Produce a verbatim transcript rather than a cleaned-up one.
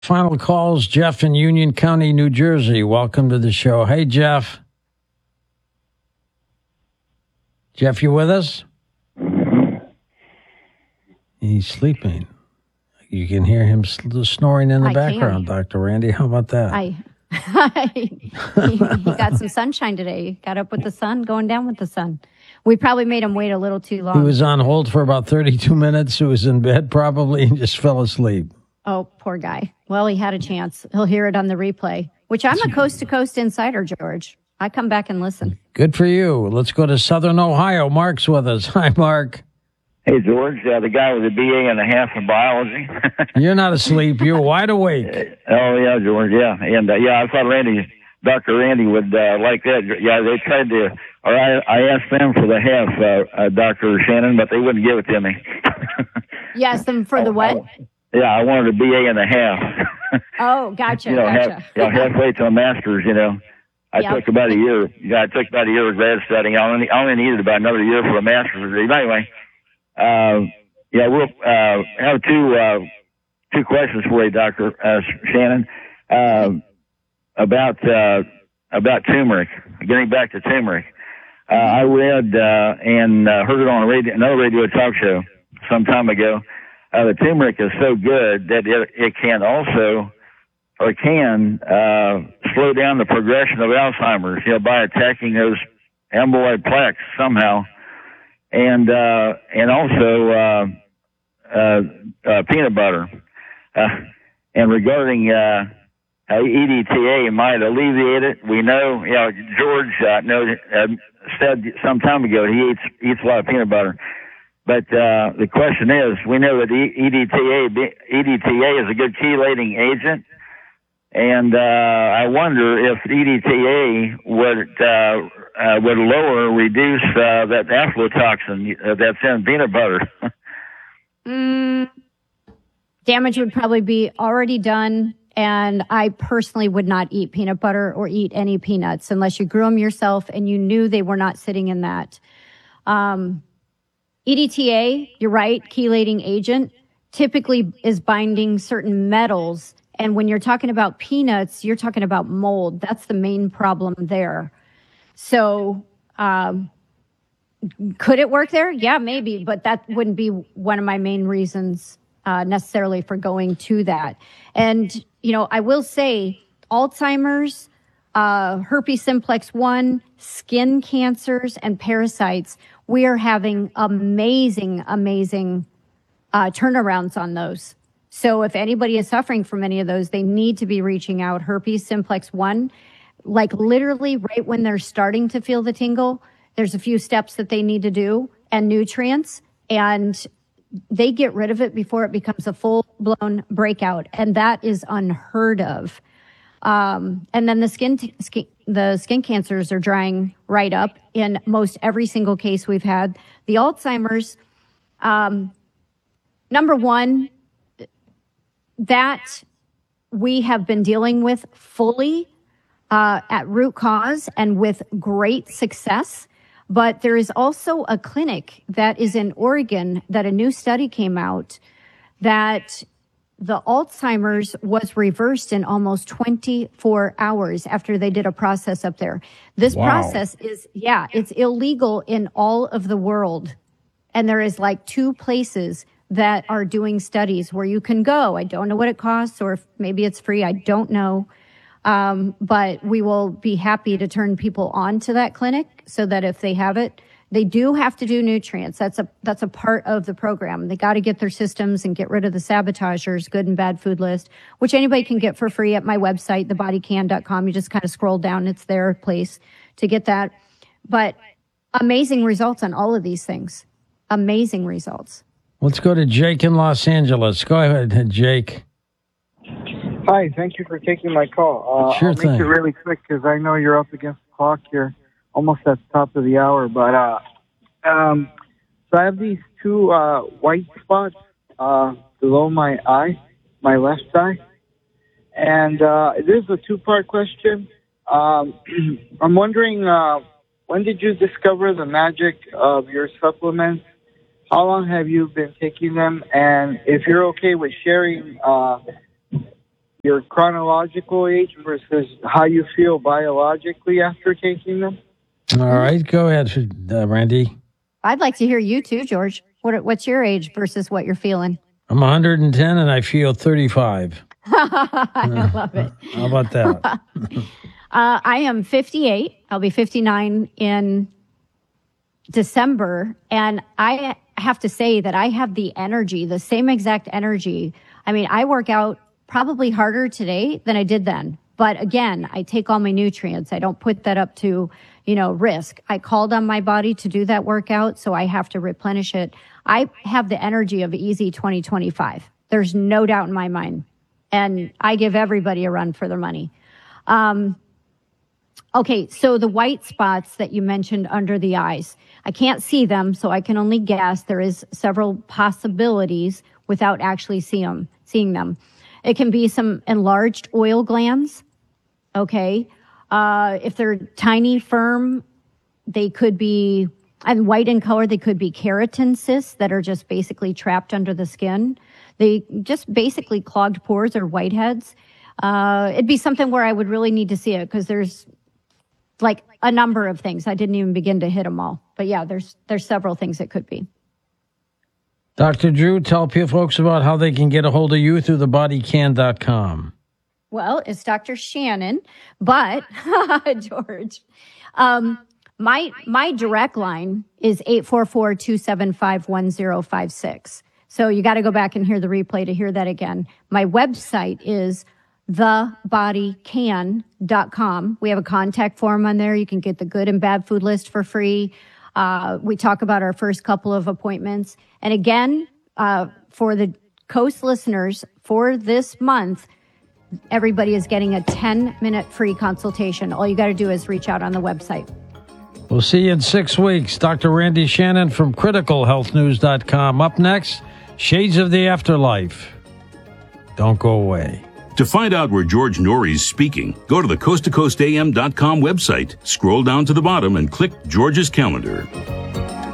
Final calls, Jeff in Union County, New Jersey. Welcome to the show. Hey, Jeff. Jeff, you with us? He's sleeping. You can hear him snoring in the I background, can. Doctor Randy. How about that? I, he, he got some sunshine today. Got up with the sun, going down with the sun. We probably made him wait a little too long. He was on hold for about thirty-two minutes. He was in bed probably and just fell asleep. Oh, poor guy. Well, he had a chance. He'll hear it on the replay, which I'm a coast-to-coast insider, George. I come back and listen. Good for you. Let's go to Southern Ohio. Mark's with us. Hi, Mark. Hey, George, uh, the guy with a B A and a half in biology. You're not asleep. You're wide awake. Oh, yeah, George, yeah. And, uh, yeah, I thought Randy, Doctor Randy would uh, like that. Yeah, they tried to, or I, I asked them for the half, uh, uh, Doctor Shannon, but they wouldn't give it to me. You asked them for the what? I, yeah, I wanted a B A and a half. Oh, gotcha, you know, gotcha. half, you know, halfway to a master's, you know. I Yep. took about a year. Yeah, I took about a year of grad studying. I only, I only needed about another year for a master's degree. But anyway, uh, yeah, we'll uh, have two uh, two questions for you, Doctor Uh, Shannon, uh, about uh, about turmeric. Getting back to turmeric, uh, I read uh, and uh, heard it on a radio, another radio talk show some time ago. Uh, the turmeric is so good that it, it can also or can uh, slow down the progression of Alzheimer's, you know, by attacking those amyloid plaques somehow. And uh, and also uh, uh, uh, peanut butter. Uh, and regarding uh, how E D T A might alleviate it, we know, you know, George uh, knows, uh, said some time ago he eats eats a lot of peanut butter. But uh, the question is, we know that E D T A E D T A is a good chelating agent. And uh, I wonder if E D T A would uh, uh, would lower, reduce uh, that aflatoxin uh, that's in peanut butter. Mm, damage would probably be already done, and I personally would not eat peanut butter or eat any peanuts unless you grew them yourself and you knew they were not sitting in that. Um, E D T A, you're right, chelating agent, typically is binding certain metals. And when you're talking about peanuts, you're talking about mold. That's the main problem there. So um, could it work there? Yeah, maybe. But that wouldn't be one of my main reasons uh, necessarily for going to that. And, you know, I will say Alzheimer's, uh, herpes simplex one, skin cancers, and parasites, we are having amazing, amazing uh, turnarounds on those. So if anybody is suffering from any of those, they need to be reaching out. Herpes simplex one, like literally right when they're starting to feel the tingle, there's a few steps that they need to do and nutrients, and they get rid of it before it becomes a full-blown breakout. And that is unheard of. Um, and then the skin, t- skin, the skin cancers are drying right up in most every single case we've had. The Alzheimer's, um, number one, that we have been dealing with fully uh, at root cause and with great success. But there is also a clinic that is in Oregon that a new study came out that the Alzheimer's was reversed in almost twenty-four hours after they did a process up there. This Wow. process is, yeah, it's illegal in all of the world. And there is like two places that are doing studies where you can go. I don't know what it costs, or if maybe it's free. I don't know. Um, but we will be happy to turn people on to that clinic so that if they have it, they do have to do nutrients. That's a, that's a part of the program. They got to get their systems and get rid of the sabotagers, good and bad food list, which anybody can get for free at my website, the body can dot com. You just kind of scroll down. It's their place to get that. But amazing results on all of these things. Amazing results. Let's go to Jake in Los Angeles. Go ahead, Jake. Hi, thank you for taking my call. Uh, Sure I'll thing. make it really quick because I know you're up against the clock here, almost at the top of the hour. But uh, um, so I have these two uh, white spots uh, below my eye, my left eye, and uh, this is a two-part question. Um, I'm wondering, uh, when did you discover the magic of your supplements? How long have you been taking them? And if you're okay with sharing uh, your chronological age versus how you feel biologically after taking them? All right, go ahead, uh, Randy. I'd like to hear you too, George. What, what's your age versus what you're feeling? I'm one hundred ten and I feel thirty-five. I love it. How about that? uh, I am fifty-eight. I'll be fifty-nine in December. And I have to say that I have the energy, the same exact energy. I mean, I work out probably harder today than I did then. But again, I take all my nutrients. I don't put that up to, you know, risk. I called on my body to do that workout, so I have to replenish it. I have the energy of Easy twenty twenty-five. There's no doubt in my mind. And I give everybody a run for their money. Um, okay, so the white spots that you mentioned under the eyes, I can't see them, so I can only guess. There is several possibilities without actually see them, seeing them. It can be some enlarged oil glands, okay? Uh, if they're tiny, firm, they could be, and white in color, they could be keratin cysts that are just basically trapped under the skin. They just basically clogged pores or whiteheads. Uh, it'd be something where I would really need to see it because there's like a number of things. I didn't even begin to hit them all. But yeah, there's there's several things it could be. Doctor Drew, tell folks about how they can get a hold of you through the body can dot com. Well, it's Doctor Shannon, but George, um, my my direct line is eight four four, two seven five, one zero five six. So you got to go back and hear the replay to hear that again. My website is the body can dot com. We have a contact form on there. You can get the good and bad food list for free. Uh, we talk about our first couple of appointments. And again, uh, for the Coast listeners, for this month, everybody is getting a ten-minute free consultation. All you got to do is reach out on the website. We'll see you in six weeks. Doctor Randy Shannon from critical health news dot com. Up next, Shades of the Afterlife. Don't go away. To find out where George Norrie's speaking, go to the coast to coast a m dot com website, scroll down to the bottom, and click George's calendar.